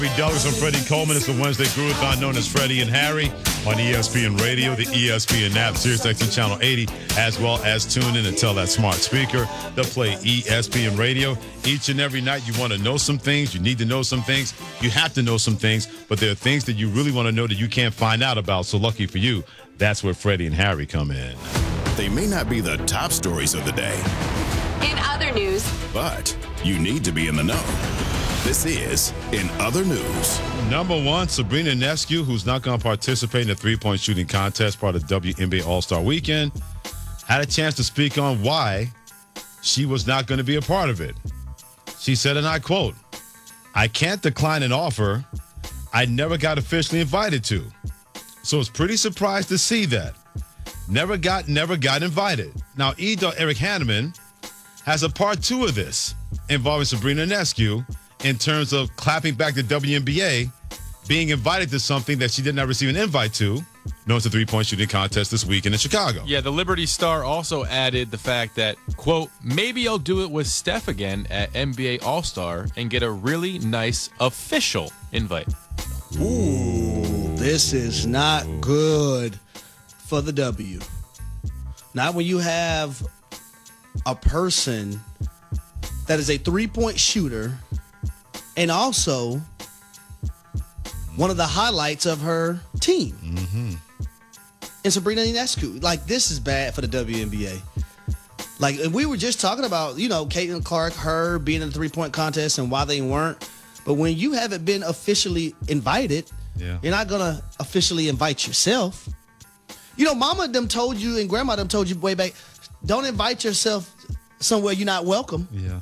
Douglas and Freddie Coleman. It's the Wednesday Groove-a-thon known as Freddie and Harry on ESPN Radio, the ESPN app, SiriusXM Channel 80, as well as tune in and tell that smart speaker to play ESPN Radio. Each and every night you want to know some things. You need to know some things. You have to know some things, but there are things that you really want to know that you can't find out about. So lucky for you, that's where Freddie and Harry come in. They may not be the top stories of the day. In other news. But you need to be in the know. This is In Other News. Number one, Sabrina Ionescu, who's not going to participate in the three-point shooting contest, part of WNBA All-Star Weekend, had a chance to speak on why she was not going to be a part of it. She said, and I quote, "I can't decline an offer I never got officially invited to. So I was pretty surprised to see that. Never got invited." Now, Eric Hanneman has a part two of this involving Sabrina Ionescu in terms of clapping back the WNBA, being invited to something that she did not receive an invite to, known as the three-point shooting contest this weekend in Chicago. Yeah, the Liberty Star also added the fact that, quote, "Maybe I'll do it with Steph again at NBA All-Star and get a really nice official invite." Ooh, this is not good for the W. Not when you have a person that is a three-point shooter and also one of the highlights of her team. Mm-hmm. And Sabrina Ionescu. Like, this is bad for the WNBA. Like, we were just talking about, Caitlin Clark, her being in the three-point contest and why they weren't. But when you haven't been officially invited, You're not going to officially invite yourself. Mama them told you and grandma them told you way back, don't invite yourself somewhere you're not welcome. Yeah.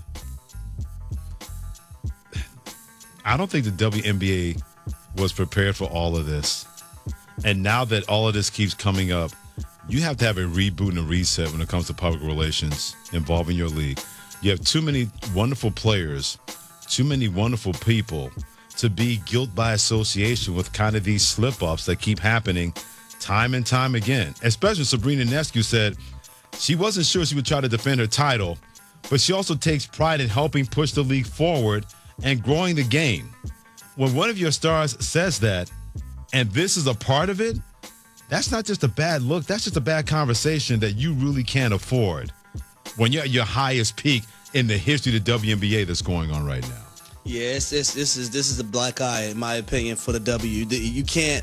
I don't think the WNBA was prepared for all of this. And now that all of this keeps coming up, you have to have a reboot and a reset when it comes to public relations involving your league. You have too many wonderful players, too many wonderful people to be guilt by association with kind of these slip-ups that keep happening time and time again. Especially Sabrina Ionescu said she wasn't sure she would try to defend her title, but she also takes pride in helping push the league forward and growing the game. When one of your stars says that, and this is a part of it, that's not just a bad look. That's just a bad conversation that you really can't afford when you're at your highest peak in the history of the WNBA that's going on right now. Yes, this is a black eye, in my opinion, for the W. You can't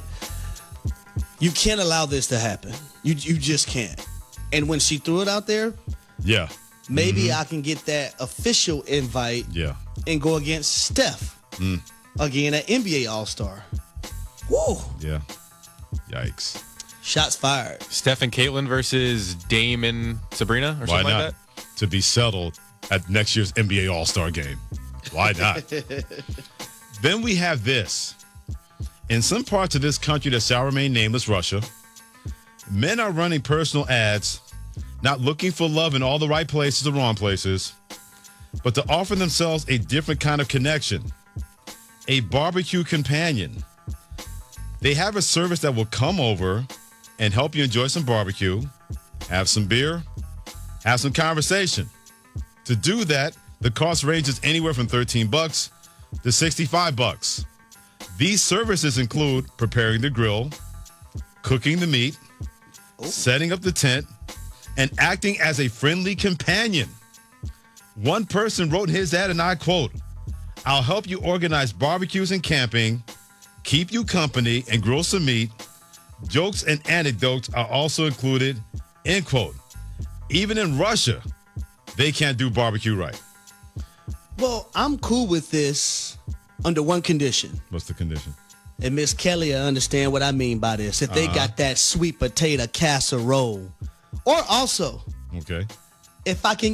allow this to happen. You just can't. And when she threw it out there, maybe I can get that official invite. And go against Steph again at NBA All-Star. Whoa. Yeah. Yikes. Shots fired. Steph and Caitlin versus Dame and Sabrina or something like that? To be settled at next year's NBA All-Star game. Why not? Then we have this. In some parts of this country that shall remain nameless, Russia, men are running personal ads, not looking for love in all the right places, the wrong places, but to offer themselves a different kind of connection, a barbecue companion. They have a service that will come over and help you enjoy some barbecue, have some beer, have some conversation. To do that, the cost ranges anywhere from $13 to $65. These services include preparing the grill, cooking the meat, setting up the tent, and acting as a friendly companion. One person wrote in his ad, and I quote, "I'll help you organize barbecues and camping, keep you company, and grill some meat. Jokes and anecdotes are also included," end quote. Even in Russia, they can't do barbecue right. Well, I'm cool with this under one condition. What's the condition? And Miss Kelly will understand what I mean by this. If they got that sweet potato casserole. Or also, okay, if I can